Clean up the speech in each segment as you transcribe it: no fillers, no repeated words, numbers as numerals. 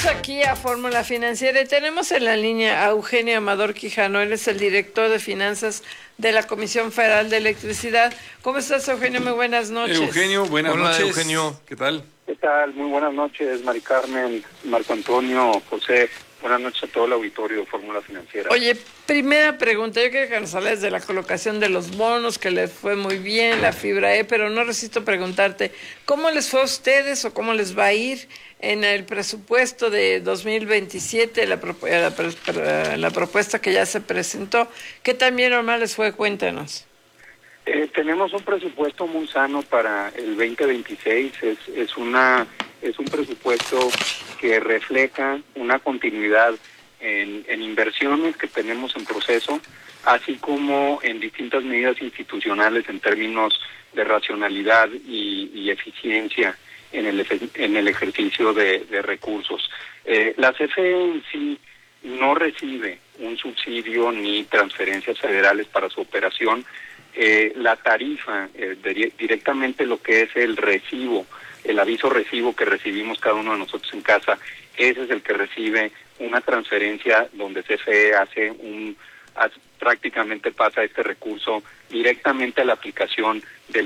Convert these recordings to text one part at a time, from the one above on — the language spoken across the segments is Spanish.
aquí a Fórmula Financiera y tenemos en la línea a Eugenio Amador Quijano. Él es el director de finanzas de la Comisión Federal de Electricidad. ¿Cómo estás, Eugenio? Muy buenas noches. Eugenio, buenas noches. Eugenio. ¿Qué tal? ¿Qué tal? Muy buenas noches, Mari Carmen, Marco Antonio, José. Buenas noches a todo el auditorio de Fórmula Financiera. Oye, primera pregunta. Yo quiero que nos hables de la colocación de los bonos, que les fue muy bien, la fibra E, pero no resisto preguntarte, ¿cómo les fue a ustedes o cómo les va a ir en el presupuesto de 2027, la propuesta que ya se presentó? ¿Qué tan bien o mal les fue? Cuéntanos. Tenemos un presupuesto muy sano para el 2026. Es un presupuesto que refleja una continuidad en inversiones que tenemos en proceso, así como en distintas medidas institucionales en términos de racionalidad y eficiencia en el ejercicio de recursos. La CFE en sí no recibe un subsidio ni transferencias federales para su operación. La tarifa, directamente lo que es el recibo, el aviso recibo que recibimos cada uno de nosotros en casa, ese es el que recibe una transferencia donde CFE prácticamente pasa este recurso directamente a la aplicación de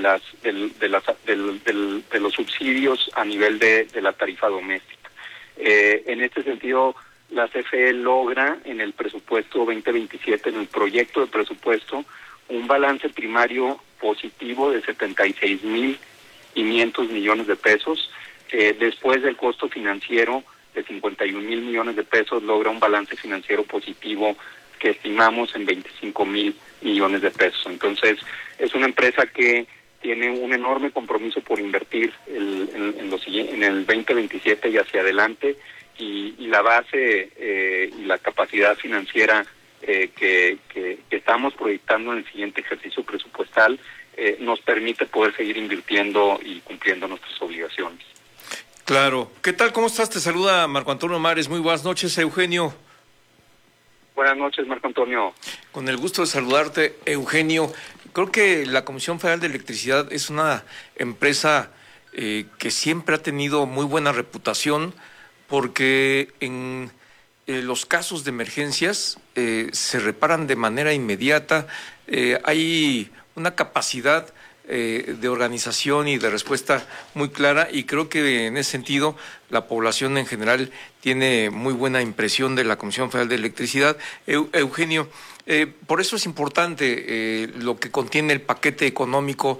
los subsidios a nivel de la tarifa doméstica. En este sentido, la CFE logra en el presupuesto 2027, en el proyecto de presupuesto, un balance primario positivo de 76,500 millones de pesos. Después del costo financiero de 51,000 millones de pesos, logra un balance financiero positivo que estimamos en 25,000 millones de pesos. Entonces, es una empresa que tiene un enorme compromiso por invertir en el 2027 y hacia adelante, y la base y la capacidad financiera que estamos proyectando en el siguiente ejercicio presupuestal nos permite poder seguir invirtiendo y cumpliendo nuestras obligaciones. Claro. ¿Qué tal? ¿Cómo estás? Te saluda Marco Antonio Mares. Muy buenas noches, Eugenio. Buenas noches, Marco Antonio. Con el gusto de saludarte, Eugenio. Creo que la Comisión Federal de Electricidad es una empresa que siempre ha tenido muy buena reputación, porque en los casos de emergencias se reparan de manera inmediata. Hay una capacidad de organización y de respuesta muy clara, y creo que en ese sentido la población en general tiene muy buena impresión de la Comisión Federal de Electricidad. Eugenio, por eso es importante lo que contiene el paquete económico